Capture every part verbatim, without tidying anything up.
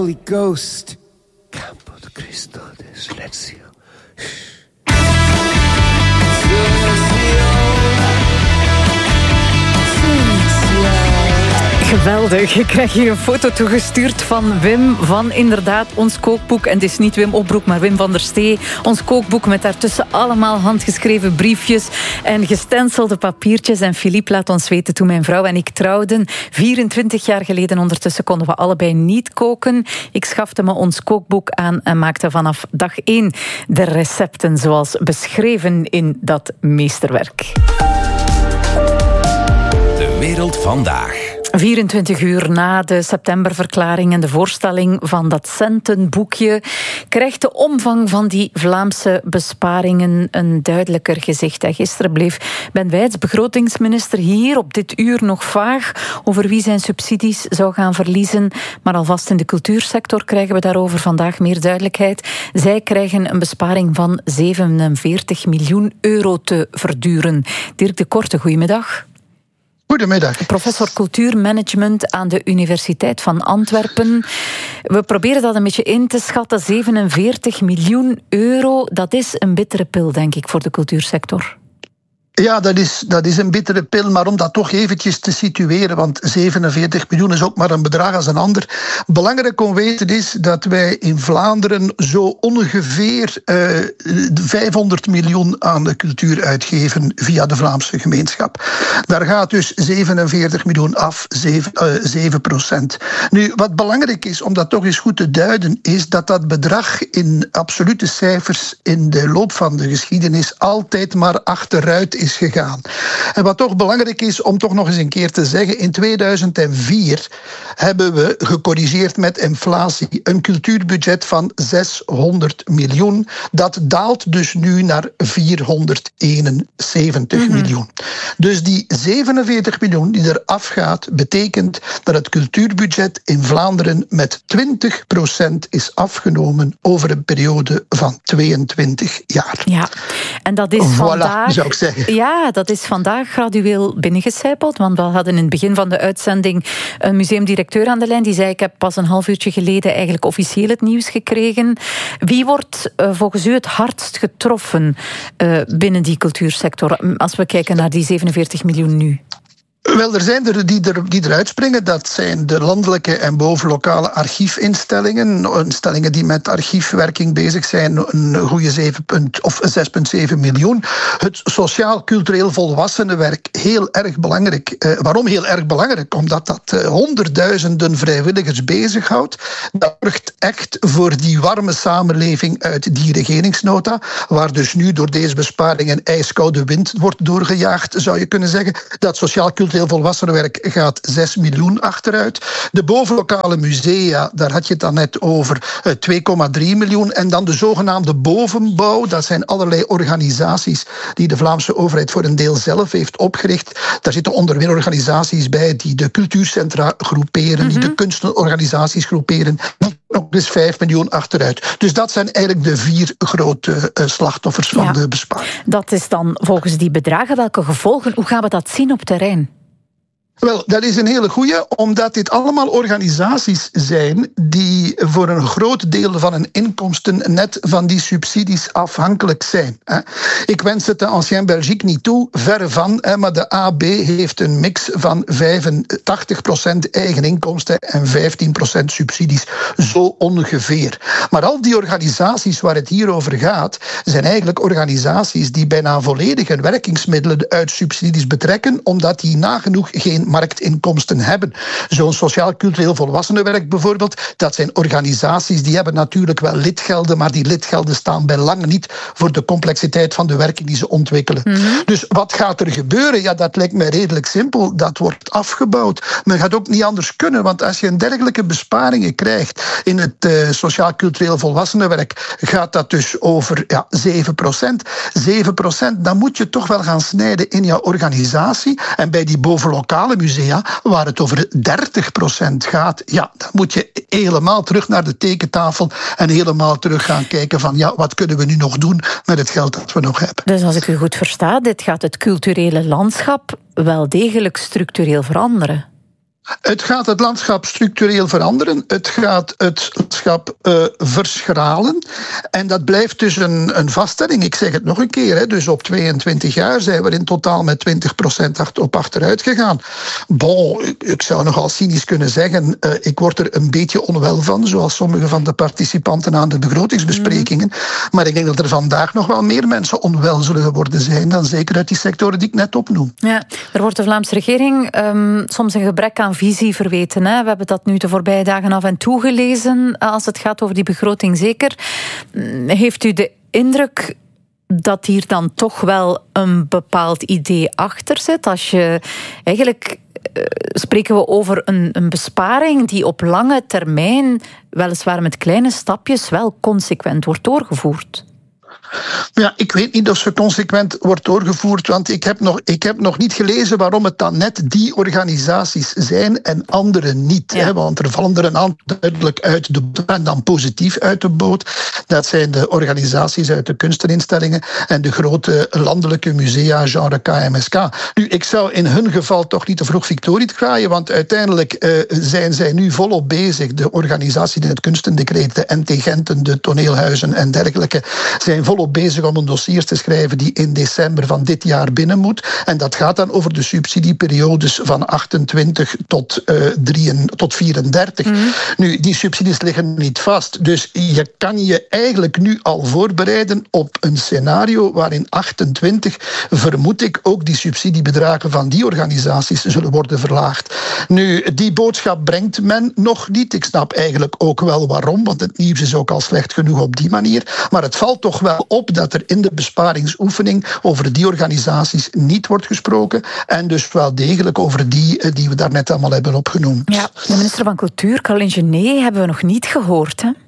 Holy Ghost. Campo de Cristo de Silencio. Geweldig. Ik krijg hier een foto toegestuurd van Wim van inderdaad ons kookboek. En het is niet Wim Opbroek, maar Wim van der Stee. Ons kookboek met daartussen allemaal handgeschreven briefjes en gestencelde papiertjes. En Philippe laat ons weten, toen mijn vrouw en ik trouwden, vierentwintig jaar geleden ondertussen, konden we allebei niet koken. Ik schafte me ons kookboek aan en maakte vanaf dag één de recepten zoals beschreven in dat meesterwerk. De wereld vandaag. vierentwintig uur na de septemberverklaring en de voorstelling van dat centenboekje krijgt de omvang van die Vlaamse besparingen een duidelijker gezicht. Gisteren bleef Ben Wijts, begrotingsminister, hier op dit uur nog vaag over wie zijn subsidies zou gaan verliezen. Maar alvast in de cultuursector krijgen we daarover vandaag meer duidelijkheid. Zij krijgen een besparing van zevenenveertig miljoen euro te verduren. Dirk de Korte, goedemiddag. Goedemiddag. Professor cultuurmanagement aan de Universiteit van Antwerpen. We proberen dat een beetje in te schatten. zevenenveertig miljoen euro, dat is een bittere pil, denk ik, voor de cultuursector. Ja, dat is, dat is een bittere pil, maar om dat toch eventjes te situeren, want zevenenveertig miljoen is ook maar een bedrag als een ander. Belangrijk om weten is dat wij in Vlaanderen zo ongeveer uh, vijfhonderd miljoen aan de cultuur uitgeven via de Vlaamse gemeenschap. Daar gaat dus zevenenveertig miljoen af, zeven procent. Nu, wat belangrijk is om dat toch eens goed te duiden, is dat dat bedrag in absolute cijfers in de loop van de geschiedenis altijd maar achteruit is gegaan. En wat toch belangrijk is om toch nog eens een keer te zeggen, in tweeduizend vier hebben we gecorrigeerd met inflatie een cultuurbudget van zeshonderd miljoen. Dat daalt dus nu naar vierhonderdeenenzeventig mm-hmm. miljoen. Dus die zevenenveertig miljoen die er afgaat, betekent dat het cultuurbudget in Vlaanderen met twintig procent is afgenomen over een periode van tweeëntwintig jaar. Ja, en dat is voilà, vandaag, zou ik zeggen. Ja, dat is vandaag gradueel binnengecijpeld, want we hadden in het begin van de uitzending een museumdirecteur aan de lijn die zei, ik heb pas een half uurtje geleden eigenlijk officieel het nieuws gekregen. Wie wordt uh, volgens u het hardst getroffen uh, binnen die cultuursector, als we kijken naar die zevenenveertig miljoen nu? Wel, er zijn er die, er die eruit springen. Dat zijn de landelijke en bovenlokale archiefinstellingen. Instellingen die met archiefwerking bezig zijn. Een goede zeven of zes komma zeven miljoen. Het sociaal-cultureel volwassenenwerk, heel erg belangrijk. Eh, waarom heel erg belangrijk? Omdat dat eh, honderdduizenden vrijwilligers bezighoudt. Dat zorgt echt voor die warme samenleving uit die regeringsnota. Waar dus nu door deze besparingen ijskoude wind wordt doorgejaagd, zou je kunnen zeggen. Dat sociaal-cultureel volwassenenwerk gaat zes miljoen achteruit. De bovenlokale musea, daar had je het dan net over, twee komma drie miljoen. En dan de zogenaamde bovenbouw, dat zijn allerlei organisaties die de Vlaamse overheid voor een deel zelf heeft opgericht. Daar zitten onder meer organisaties bij die de cultuurcentra groeperen, mm-hmm. die de kunstenorganisaties groeperen. Nog eens vijf miljoen achteruit. Dus dat zijn eigenlijk de vier grote uh, slachtoffers van ja, de besparing. Dat is dan volgens die bedragen. Welke gevolgen? Hoe gaan we dat zien op terrein? Wel, dat is een hele goeie, omdat dit allemaal organisaties zijn die voor een groot deel van hun inkomsten net van die subsidies afhankelijk zijn. Ik wens het de Ancien Belgique niet toe, verre van, maar de A B heeft een mix van vijfentachtig procent eigen inkomsten en vijftien procent subsidies, zo ongeveer. Maar al die organisaties waar het hier over gaat, zijn eigenlijk organisaties die bijna volledig hun werkingsmiddelen uit subsidies betrekken, omdat die nagenoeg geen marktinkomsten hebben. Zo'n sociaal-cultureel volwassenenwerk bijvoorbeeld, dat zijn organisaties die hebben natuurlijk wel lidgelden, maar die lidgelden staan bij lange niet voor de complexiteit van de werking die ze ontwikkelen. Mm-hmm. Dus wat gaat er gebeuren? Ja, dat lijkt mij redelijk simpel. Dat wordt afgebouwd. Men gaat ook niet anders kunnen, want als je een dergelijke besparingen krijgt in het uh, sociaal-cultureel volwassenenwerk, gaat dat dus over ja, zeven procent. zeven procent, dan moet je toch wel gaan snijden in jouw organisatie. En bij die bovenlokale musea, waar het over dertig procent gaat, ja, dan moet je helemaal terug naar de tekentafel en helemaal terug gaan kijken van, ja, wat kunnen we nu nog doen met het geld dat we nog hebben. Dus als ik u goed versta, dit gaat het culturele landschap wel degelijk structureel veranderen. Het gaat het landschap structureel veranderen. Het gaat het landschap uh, verschralen. En dat blijft dus een, een vaststelling. Ik zeg het nog een keer. Hè. Dus op tweeëntwintig jaar zijn we in totaal met twintig procent op achteruit gegaan. Bon, ik, ik zou nogal cynisch kunnen zeggen, uh, ik word er een beetje onwel van, zoals sommige van de participanten aan de begrotingsbesprekingen. Mm. Maar ik denk dat er vandaag nog wel meer mensen onwel zullen geworden zijn dan zeker uit die sectoren die ik net opnoem. Ja, er wordt de Vlaamse regering um, soms een gebrek aan visie verweten. Hè? We hebben dat nu de voorbije dagen af en toe gelezen als het gaat over die begroting zeker. Heeft u de indruk dat hier dan toch wel een bepaald idee achter zit? Als je eigenlijk uh, spreken we over een, een besparing die op lange termijn, weliswaar met kleine stapjes, wel consequent wordt doorgevoerd. Ja, ik weet niet of ze consequent wordt doorgevoerd, want ik heb, nog, ik heb nog niet gelezen waarom het dan net die organisaties zijn en andere niet. Ja. Hè, want er vallen er een aantal duidelijk uit de boot en dan positief uit de boot. Dat zijn de organisaties uit de kunsteninstellingen en de grote landelijke musea, genre K M S K. Nu, ik zou in hun geval toch niet te vroeg victorie kraaien, want uiteindelijk uh, zijn zij nu volop bezig. De organisaties in het kunstendecreet, de N T Genten, de toneelhuizen en dergelijke, zijn volop bezig om een dossier te schrijven die in december van dit jaar binnen moet. En dat gaat dan over de subsidieperiodes van achtentwintig tot, uh, drie, tot vierendertig. Mm. Nu, die subsidies liggen niet vast. Dus je kan je eigenlijk nu al voorbereiden op een scenario waarin achtentwintig, vermoed ik, ook die subsidiebedragen van die organisaties zullen worden verlaagd. Nu, die boodschap brengt men nog niet. Ik snap eigenlijk ook wel waarom, want het nieuws is ook al slecht genoeg op die manier. Maar het valt toch wel op dat er in de besparingsoefening over die organisaties niet wordt gesproken en dus wel degelijk over die die we daarnet allemaal hebben opgenoemd. Ja, de minister van Cultuur, Caroline Genet, hebben we nog niet gehoord, hè?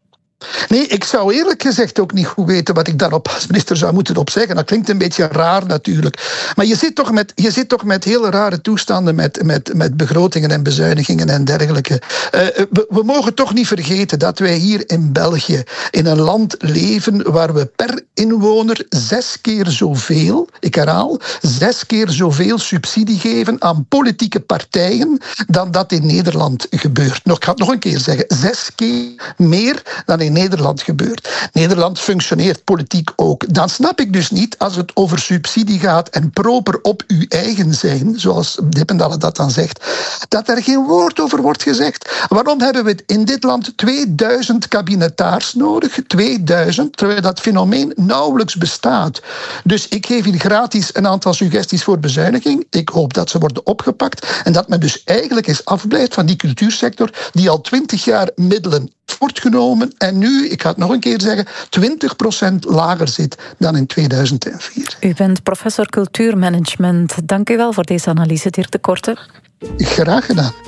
Nee, ik zou eerlijk gezegd ook niet goed weten wat ik daarop als minister zou moeten op zeggen. Dat klinkt een beetje raar natuurlijk. Maar je zit toch met, je zit toch met hele rare toestanden met, met, met begrotingen en bezuinigingen en dergelijke. Uh, we, we mogen toch niet vergeten dat wij hier in België in een land leven waar we per inwoner zes keer zoveel, ik herhaal, zes keer zoveel subsidie geven aan politieke partijen dan dat in Nederland gebeurt. Nog, ik ga het nog een keer zeggen. Zes keer meer dan in in Nederland gebeurt. Nederland functioneert politiek ook. Dan snap ik dus niet, als het over subsidie gaat en proper op uw eigen zijn, zoals Dippendalle dat dan zegt, dat er geen woord over wordt gezegd. Waarom hebben we in dit land tweeduizend kabinetaars nodig? tweeduizend, terwijl dat fenomeen nauwelijks bestaat. Dus ik geef hier gratis een aantal suggesties voor bezuiniging. Ik hoop dat ze worden opgepakt en dat men dus eigenlijk eens afblijft van die cultuursector die al twintig jaar middelen wordt genomen en nu, ik ga het nog een keer zeggen, twintig procent lager zit dan in tweeduizend vier. U bent professor cultuurmanagement. Dank u wel voor deze analyse, Dirk de Korte. Graag gedaan.